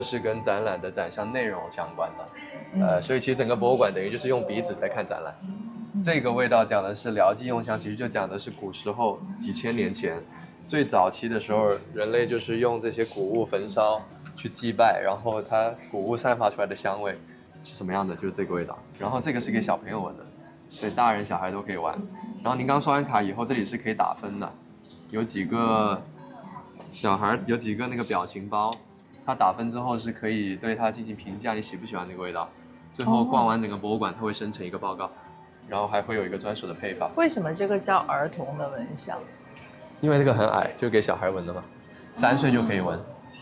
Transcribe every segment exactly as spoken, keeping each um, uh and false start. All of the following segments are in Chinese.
是跟展览的展项内容相关的，呃，所以其实整个博物馆等于就是用鼻子在看展览。这个味道讲的是辽祭用香，其实就讲的是古时候几千年前最早期的时候，人类就是用这些谷物焚烧去祭拜，然后它谷物散发出来的香味是什么样的，就是这个味道。然后这个是给小朋友闻的，所以大人小孩都可以玩。然后您刚刷完卡以后，这里是可以打分的，有几个小孩有几个那个表情包。他打分之后是可以对他进行评价，你喜不喜欢这个味道？最后逛完整个博物馆，他会生成一个报告，然后还会有一个专属的配方。 为什么这个叫儿童的蚊香？ 因为这个很矮，就给小孩闻的嘛，三岁就可以闻。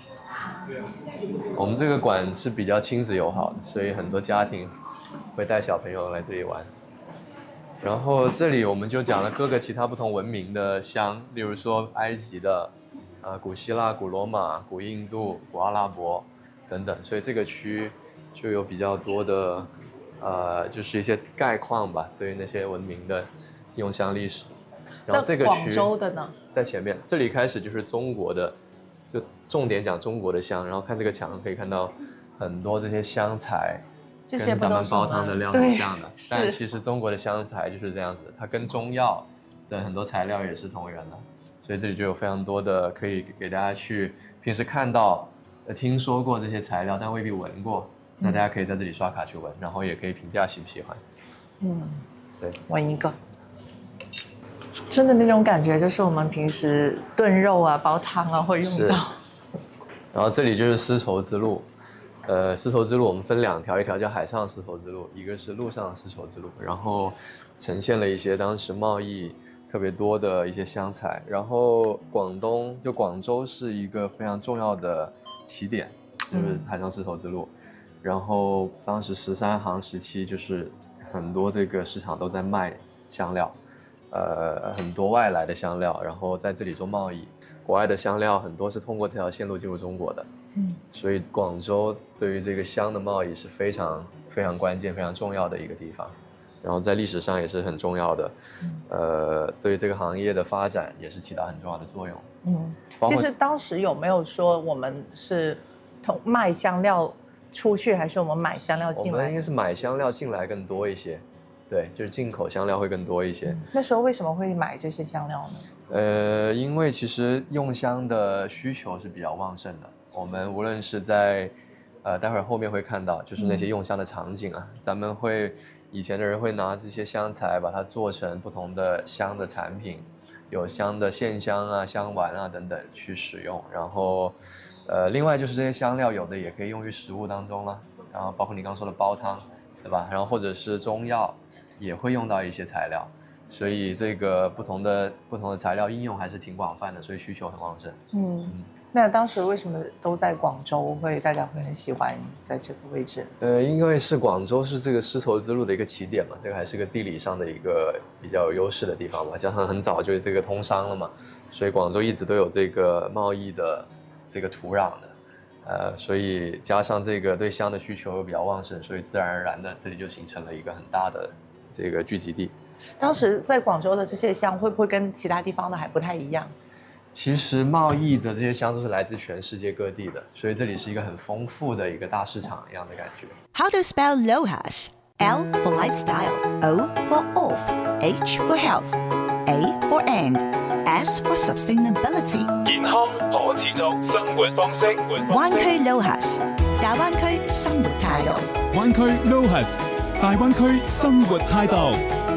我们这个馆是比较亲子友好的，所以很多家庭会带小朋友来这里玩。然后这里我们就讲了各个其他不同文明的香，例如说埃及的。呃，古希腊、古罗马、古印度、古阿拉伯等等，所以这个区就有比较多的，呃，就是一些概况吧，对于那些文明的用香历史。然后这个区广州的呢， 在前面，这里开始就是中国的，就重点讲中国的香。然后看这个墙可以看到很多这些香材，跟咱们煲汤的料很像的，但其实中国的香材就是这样子，它跟中药的很多材料也是同源的。所以这里就有非常多的可以给大家去平时看到、呃听说过这些材料，但未必闻过。那大家可以在这里刷卡去闻，然后也可以评价喜不喜欢。嗯，对， 闻一个，真的那种感觉，就是我们平时炖肉啊、煲汤啊会用到。 然后这里就是丝绸之路，呃，丝绸之路我们分两条，一条叫海上丝绸之路，一个是陆上丝绸之路，然后呈现了一些当时贸易特别多的一些香材，然后广东就广州是一个非常重要的起点，就是海上丝绸之路。然后当时十三行时期，就是很多这个市场都在卖香料，呃，很多外来的香料，然后在这里做贸易。国外的香料很多是通过这条线路进入中国的，嗯，所以广州对于这个香的贸易是非常非常关键、非常重要的一个地方。然后在历史上也是很重要的，呃，对这个行业的发展也是起到很重要的作用。 嗯，其实当时有没有说我们是从卖香料出去，还是我们买香料进来？ 我们应该是买香料进来更多一些，对，就是进口香料会更多一些。嗯、 那时候为什么会买这些香料呢？ 呃，因为其实用香的需求是比较旺盛的。我们无论是在，呃，待会儿后面会看到，就是那些用香的场景啊，嗯、咱们会。以前的人会拿这些香材，把它做成不同的香的产品，有香的线香啊、香丸啊等等去使用。然后，呃，另外就是这些香料有的也可以用于食物当中了，然后包括你刚刚说的煲汤，对吧？然后或者是中药也会用到一些材料，所以这个不同的不同的材料应用还是挺广泛的，所以需求很旺盛。嗯。嗯， 那当时为什么都在广州，会大家会很喜欢在这个位置？ 呃，因为是广州是这个丝绸之路的一个起点嘛，这个还是个地理上的一个比较有优势的地方嘛，加上很早就这个通商了嘛，所以广州一直都有这个贸易的这个土壤的，呃，所以加上这个对香的需求又比较旺盛，所以自然而然的这里就形成了一个很大的这个聚集地。 当时在广州的这些香会不会跟其他地方的还不太一样？ 其实贸易的这些香都是来自全世界各地的，所以这里是一个很丰富的一个大市场一样的感觉。 How to spell LOHAS? L for lifestyle, O for off, H for health, A for and, S for sustainability. 健康可持續生活方式。 灣區 LOHAS 大灣區生活態度。 灣區 LOHAS 大灣區生活態度。